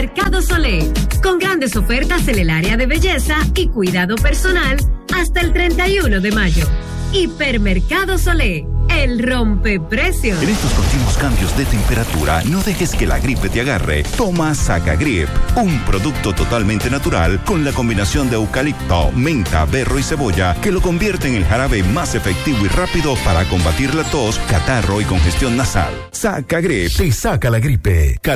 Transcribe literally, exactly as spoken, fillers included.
Hipermercado Solé, con grandes ofertas en el área de belleza y cuidado personal hasta el treinta y uno de mayo. Hipermercado Solé, el rompeprecios. En estos continuos cambios de temperatura, no dejes que la gripe te agarre. Toma Sacagrip, un producto totalmente natural con la combinación de eucalipto, menta, berro y cebolla que lo convierte en el jarabe más efectivo y rápido para combatir la tos, catarro y congestión nasal. Sacagrip te saca la gripe.